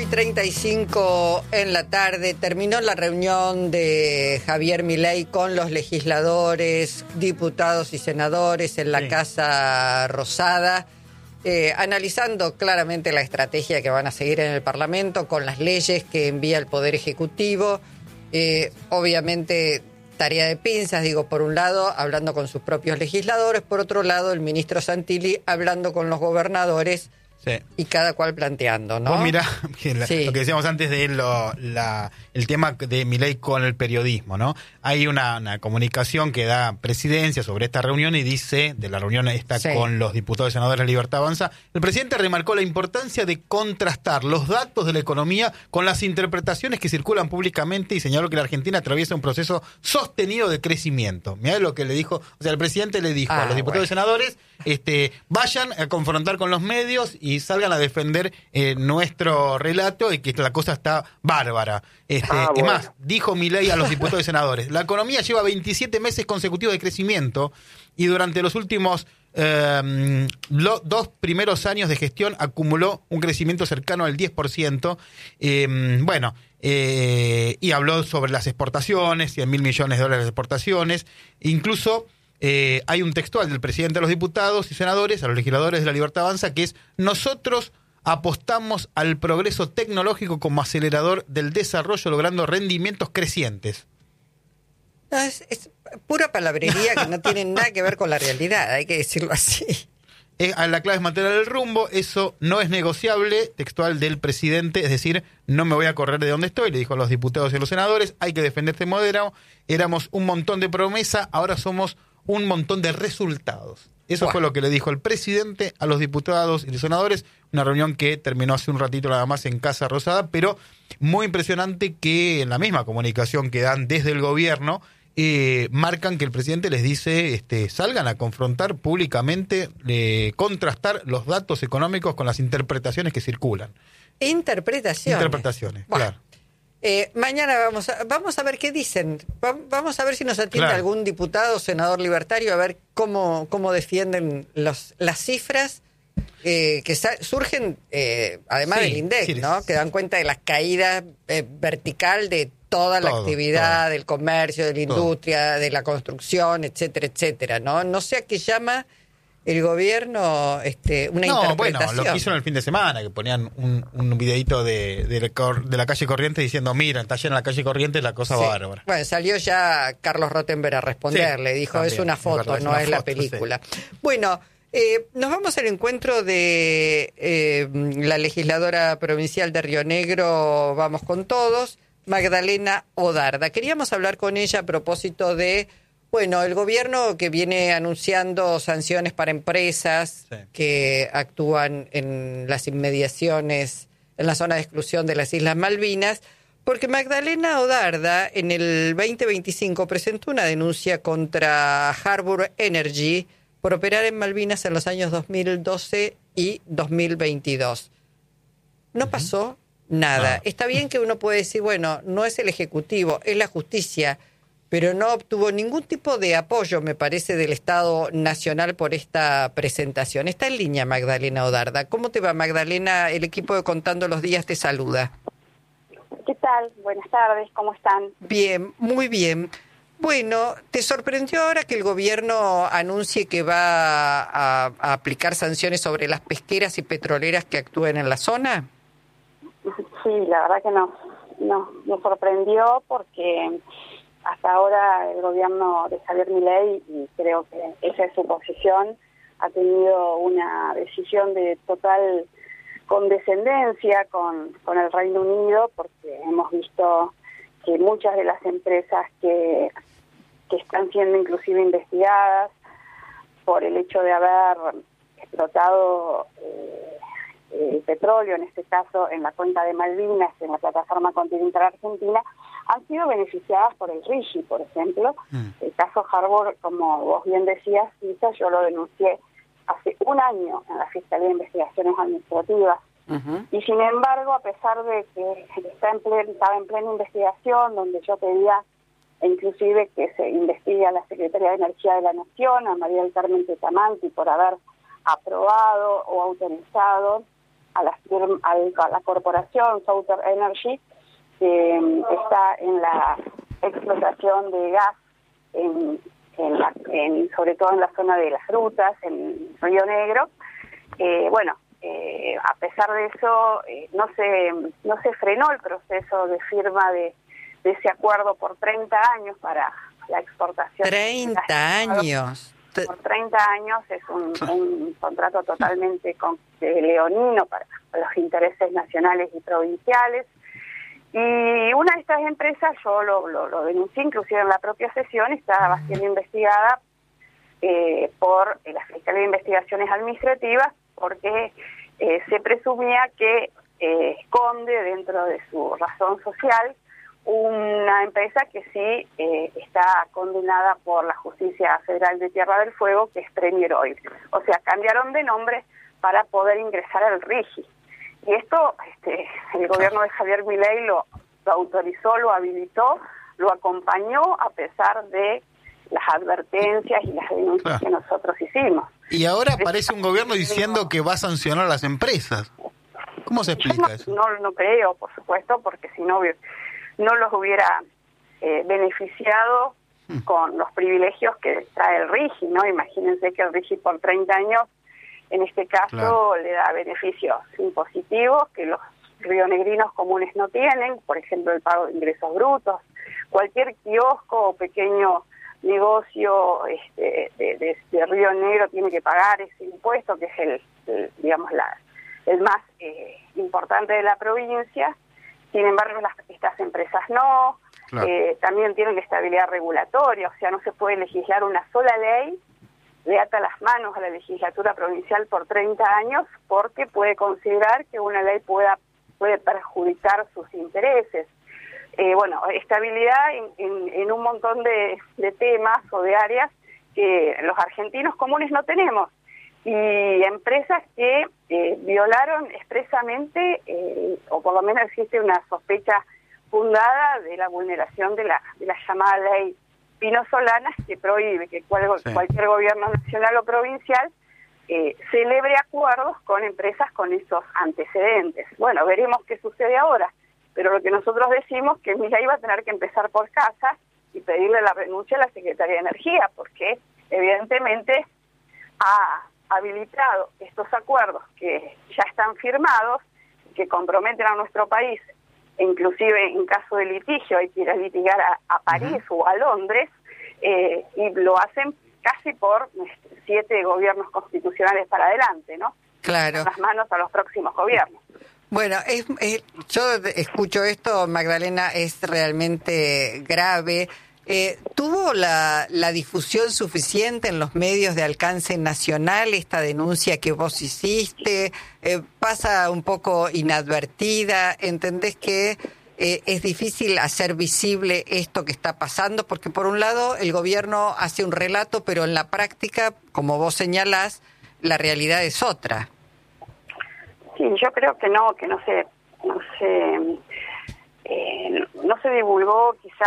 6:35 en la tarde terminó la reunión de Javier Milei con los legisladores, diputados y senadores en la Casa Rosada, analizando claramente la estrategia que van a seguir en el Parlamento con las leyes que envía el Poder Ejecutivo. Obviamente tarea de pinzas, digo, por un lado hablando con sus propios legisladores, por otro lado el ministro Santilli hablando con los gobernadores. Sí. Y cada cual planteando, ¿no? Vos mirá, lo que decíamos antes de el tema de Milei con el periodismo, ¿no? Hay una comunicación que da Presidencia sobre esta reunión y dice, de la reunión esta con los diputados y senadores de Libertad Avanza, el presidente remarcó la importancia de contrastar los datos de la economía con las interpretaciones que circulan públicamente y señaló que la Argentina atraviesa un proceso sostenido de crecimiento. Mirá lo que le dijo, o sea, el presidente le dijo a los diputados y senadores, vayan a confrontar con los medios y salgan a defender nuestro relato y que la cosa está bárbara. Es más, dijo Milei a los diputados y senadores, la economía lleva 27 meses consecutivos de crecimiento y durante los últimos 2 primeros años de gestión acumuló un crecimiento cercano al 10%. Y habló sobre las exportaciones, 100.000 millones de dólares de exportaciones, incluso... hay un textual del presidente de los diputados y senadores, a los legisladores de la Libertad Avanza, que es: nosotros apostamos al progreso tecnológico como acelerador del desarrollo, logrando rendimientos crecientes. No, es pura palabrería que no tiene nada que ver con la realidad, hay que decirlo así. La clave es mantener el rumbo, eso no es negociable, textual del presidente, es decir, no me voy a correr de donde estoy, le dijo a los diputados y a los senadores, hay que defender este modelo, éramos un montón de promesa, ahora somos un montón de resultados. Eso fue lo que le dijo el presidente a los diputados y los senadores, una reunión que terminó hace un ratito nada más en Casa Rosada, pero muy impresionante que en la misma comunicación que dan desde el gobierno, marcan que el presidente les dice, salgan a confrontar públicamente, contrastar los datos económicos con las interpretaciones que circulan. Interpretaciones, claro. Mañana vamos a ver qué dicen. Vamos a ver si nos atiende algún diputado o senador libertario, a ver cómo defienden las cifras que surgen, además del INDEC, ¿no? Que dan cuenta de la caída vertical de toda la actividad del comercio, de la industria, de la construcción, etcétera, etcétera, ¿no? No sé a qué llama el gobierno una interpretación. Bueno, lo que hizo en el fin de semana, que ponían un videíto de la calle Corrientes diciendo, mira, está llena la calle Corrientes, la cosa bárbara. Bueno, salió ya Carlos Rottenberg a responderle, dijo, también, es una foto, no es la película. Bueno, nos vamos al encuentro de la legisladora provincial de Río Negro, Vamos con Todos, Magdalena Odarda. Queríamos hablar con ella a propósito de, el gobierno que viene anunciando sanciones para empresas que actúan en las inmediaciones, en la zona de exclusión de las Islas Malvinas, porque Magdalena Odarda en el 2025 presentó una denuncia contra Harbour Energy por operar en Malvinas en los años 2012 y 2022. No pasó nada. Está bien que uno puede decir, no es el Ejecutivo, es la justicia, pero no obtuvo ningún tipo de apoyo, me parece, del Estado Nacional por esta presentación. Está en línea Magdalena Odarda. ¿Cómo te va, Magdalena? El equipo de Contando los Días te saluda. ¿Qué tal? Buenas tardes, ¿cómo están? Bien, muy bien. Bueno, ¿te sorprendió ahora que el gobierno anuncie que va a aplicar sanciones sobre las pesqueras y petroleras que actúen en la zona? Sí, la verdad que no. Me sorprendió porque hasta ahora el gobierno de Javier Milei, y creo que esa es su posición, ha tenido una decisión de total condescendencia con el Reino Unido, porque hemos visto que muchas de las empresas que están siendo inclusive investigadas por el hecho de haber explotado petróleo, en este caso en la cuenca de Malvinas, en la plataforma continental argentina, han sido beneficiadas por el RIGI, por ejemplo. El caso Harbour, como vos bien decías, Lisa, yo lo denuncié hace un año en la Fiscalía de Investigaciones Administrativas. Y sin embargo, a pesar de que estaba en plena investigación, donde yo pedía inclusive que se investigue a la Secretaría de Energía de la Nación, a María del Carmen Tetamanti, por haber aprobado o autorizado la corporación Southern Energy, que está en la explotación de gas sobre todo en la zona de las grutas, en Río Negro. A pesar de eso, no se frenó el proceso de firma de ese acuerdo por 30 años para la exportación. 30 años. Por 30 años es un contrato totalmente leonino para los intereses nacionales y provinciales. Y una de estas empresas, yo lo denuncié inclusive en la propia sesión, estaba siendo investigada por la Fiscalía de Investigaciones Administrativas, porque se presumía que esconde dentro de su razón social una empresa que sí está condenada por la Justicia Federal de Tierra del Fuego, que es Premier Oil. O sea, cambiaron de nombre para poder ingresar al RIGI. Y esto el gobierno de Javier Milei lo autorizó, lo habilitó, lo acompañó a pesar de las advertencias y las denuncias que nosotros hicimos. Y ahora aparece un gobierno diciendo que va a sancionar a las empresas. ¿Cómo se explica eso? No creo, por supuesto, porque si no los hubiera beneficiado con los privilegios que trae el RIGI, ¿no? Imagínense que el RIGI por 30 años, en este caso, le da beneficios impositivos que los rionegrinos comunes no tienen, por ejemplo, el pago de ingresos brutos. Cualquier kiosco o pequeño negocio de Río Negro tiene que pagar ese impuesto, que es el más importante de la provincia. Sin embargo, estas empresas no. Claro. También tienen estabilidad regulatoria, o sea, no se puede legislar una sola ley, le ata las manos a la legislatura provincial por 30 años, porque puede considerar que una ley puede perjudicar sus intereses. Estabilidad en un montón de temas o de áreas que los argentinos comunes no tenemos. Y empresas que violaron expresamente, o por lo menos existe una sospecha fundada de la vulneración de la llamada ley Pino Solanas, que prohíbe que cualquier gobierno nacional o provincial celebre acuerdos con empresas con esos antecedentes. Bueno, veremos qué sucede ahora, pero lo que nosotros decimos que Milei va a tener que empezar por casa y pedirle la renuncia a la Secretaría de Energía, porque evidentemente ha habilitado estos acuerdos que ya están firmados, que comprometen a nuestro país, e inclusive en caso de litigio hay que ir a litigar a París o a Londres, y lo hacen casi por 7 gobiernos constitucionales para adelante, ¿no? Claro. Las manos a los próximos gobiernos. Bueno, yo escucho esto, Magdalena, es realmente grave. ¿Tuvo la difusión suficiente en los medios de alcance nacional esta denuncia que vos hiciste? ¿Pasa un poco inadvertida? ¿Entendés que es difícil hacer visible esto que está pasando? Porque por un lado el gobierno hace un relato, pero en la práctica, como vos señalás, la realidad es otra. Sí, yo creo que no se divulgó quizás